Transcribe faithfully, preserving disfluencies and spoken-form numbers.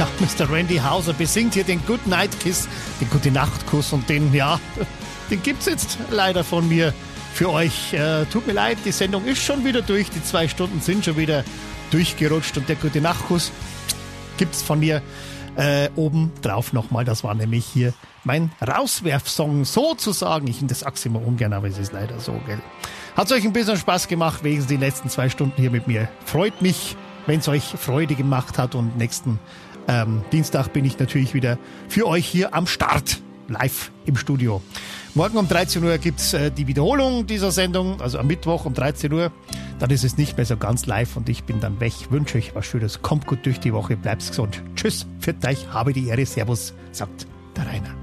Ja, Mister Randy Houser besingt hier den Good Night Kiss, den Gute-Nacht-Kuss und den, ja, den gibt's jetzt leider von mir für euch. Äh, tut mir leid, die Sendung ist schon wieder durch, die zwei Stunden sind schon wieder durchgerutscht und der Gute-Nacht-Kuss gibt's von mir äh, oben drauf nochmal. Das war nämlich hier mein Rauswerfsong sozusagen. Ich das sag's immer ungern, aber es ist leider so, gell. Hat's euch ein bisschen Spaß gemacht, wegen die letzten zwei Stunden hier mit mir. Freut mich, wenn es euch Freude gemacht hat und nächsten ähm, Dienstag bin ich natürlich wieder für euch hier am Start, live im Studio. Morgen um dreizehn Uhr gibt's äh, die Wiederholung dieser Sendung, also am Mittwoch um dreizehn Uhr. Dann ist es nicht mehr so ganz live und ich bin dann weg. Wünsche euch was Schönes, kommt gut durch die Woche, bleibt gesund. Tschüss, für euch, habe die Ehre, Servus, sagt der Rainer.